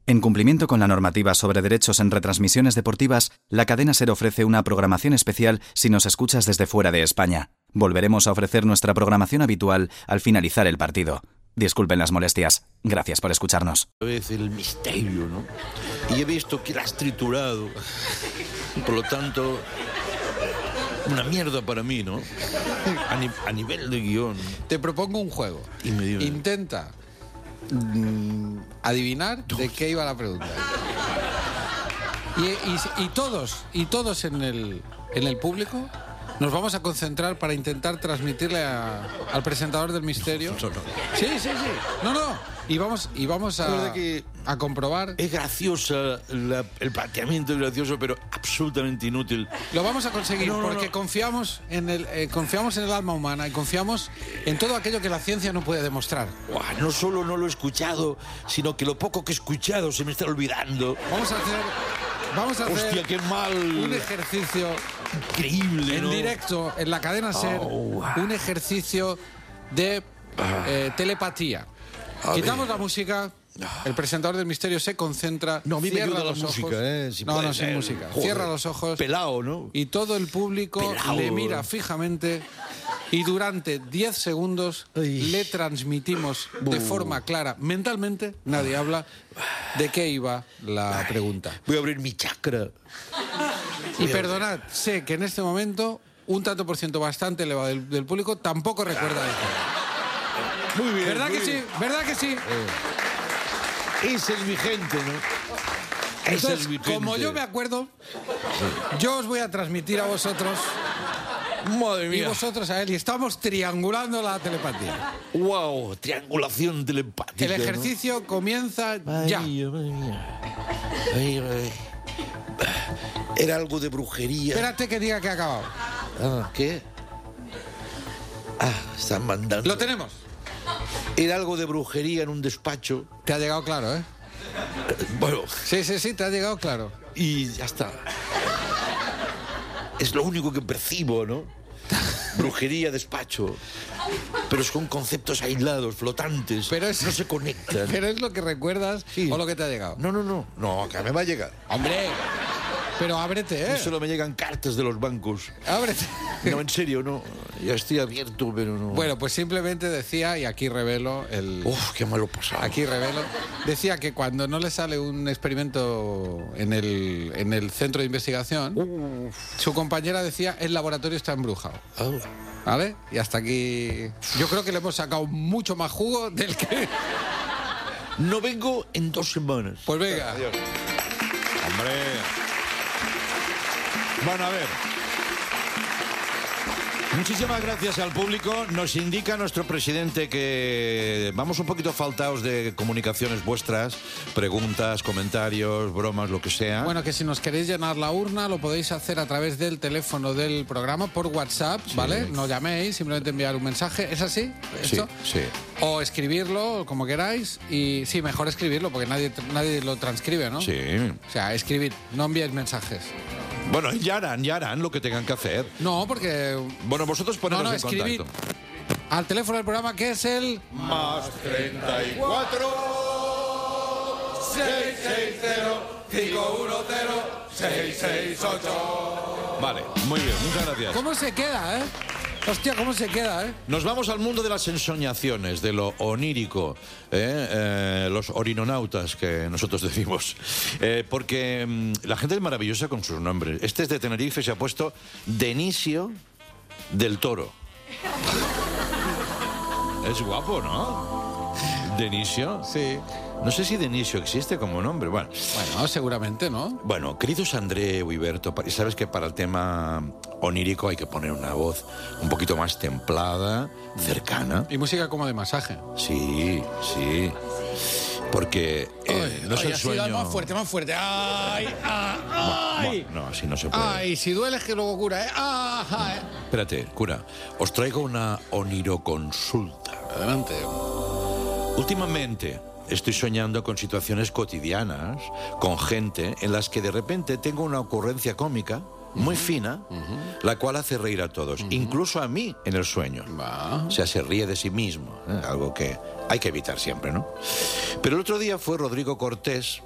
En cumplimiento con la normativa sobre derechos en retransmisiones deportivas, la cadena SER ofrece una programación especial si nos escuchas desde fuera de España. Volveremos a ofrecer nuestra programación habitual al finalizar el partido. Disculpen las molestias. Gracias por escucharnos. Es el misterio, ¿no? Y he visto que la has triturado. Por lo tanto, una mierda para mí, ¿no? A nivel de guión. Te propongo un juego. Intenta adivinar de qué iba la pregunta. Y todos en el público nos vamos a concentrar para intentar transmitirle al presentador del misterio. No. Sí. Y vamos a comprobar. Es graciosa, el planteamiento es gracioso, pero absolutamente inútil. Lo vamos a conseguir porque confiamos en el alma humana y confiamos en todo aquello que la ciencia no puede demostrar. No solo no lo he escuchado, sino que lo poco que he escuchado se me está olvidando. Vamos a hacer Hostia, qué mal. Un ejercicio increíble, en directo en la cadena SER, un ejercicio de telepatía. Quitamos la música. El presentador del misterio se concentra. No, a mí me ayuda la música, música, sin música. Joder, cierra los ojos. Pelao, ¿no? Y todo el público le mira fijamente y durante 10 segundos le transmitimos de forma clara, mentalmente, nadie habla, de qué iba la pregunta. Voy a abrir mi chakra. Y perdonad, sé que en este momento un tanto por ciento bastante elevado del público tampoco recuerda esto. Muy bien. ¿Verdad que sí? ¿Verdad que sí? Esa es mi gente, ¿no? Entonces, como yo me acuerdo, yo os voy a transmitir a vosotros. Madre mía. Y vosotros a él. Y estamos triangulando la telepatía. ¡Wow! Triangulación telepática. El ejercicio comienza ya. Madre mía. Ay. Era algo de brujería. Espérate que diga que ha acabado. ¿Qué? Están mandando. Lo tenemos. Era algo de brujería en un despacho. Te ha llegado claro, ¿eh? Bueno. Sí, te ha llegado claro. Y ya está. Es lo único que percibo, ¿no? Brujería, despacho. Pero son conceptos aislados, flotantes. Pero no se conectan. ¿Pero es lo que recuerdas o lo que te ha llegado? No, acá me va a llegar. ¡Hombre! Pero ábrete, ¿eh? No solo me llegan cartas de los bancos. Ábrete. No, en serio, no. Ya estoy abierto, pero no. Bueno, pues simplemente decía, y aquí revelo qué malo pasado. Aquí revelo. Decía que cuando no le sale un experimento en el centro de investigación, su compañera decía, el laboratorio está embrujado. ¿Vale? Y hasta aquí. Yo creo que le hemos sacado mucho más jugo del que. No vengo en 2 semanas. Pues venga. Adiós. Hombre. Bueno, a ver. Muchísimas gracias al público. Nos indica nuestro presidente que vamos un poquito faltados de comunicaciones vuestras, preguntas, comentarios, bromas, lo que sea. Bueno, que si nos queréis llenar la urna lo podéis hacer a través del teléfono del programa por WhatsApp, ¿vale? No llaméis, simplemente enviar un mensaje. ¿Es así? ¿Esto? Sí. O escribirlo, como queráis. Y sí, mejor escribirlo, porque nadie lo transcribe, ¿no? Sí. O sea, escribid, no enviéis mensajes. Bueno, ya harán lo que tengan que hacer. No, porque... Bueno, vosotros poneros en escribid contacto. Al teléfono del programa, que es el... +34 660 510 668. Vale, muy bien, muchas gracias. ¿Cómo se queda, Hostia, ¿cómo se queda, Nos vamos al mundo de las ensoñaciones, de lo onírico, los orinonautas que nosotros decimos. Porque la gente es maravillosa con sus nombres. Este es de Tenerife, se ha puesto Denisio del Toro. Es guapo, ¿no? Denisio. Sí. No sé si Denisio existe como nombre. Bueno, seguramente, ¿no? Bueno, queridos André o Iberto, sabes que para el tema onírico hay que poner una voz un poquito más templada, cercana. Y música como de masaje. Sí. Porque no es el sueño. Más fuerte. ¡Ay! No, así no se puede. ¡Ay! Si duele es que luego cura, Espérate, cura. Os traigo una oniroconsulta. Adelante. Últimamente estoy soñando con situaciones cotidianas, con gente en las que de repente tengo una ocurrencia cómica muy fina, la cual hace reír a todos, incluso a mí en el sueño. O sea, se ríe de sí mismo, algo que hay que evitar siempre, ¿no? Pero el otro día fue Rodrigo Cortés,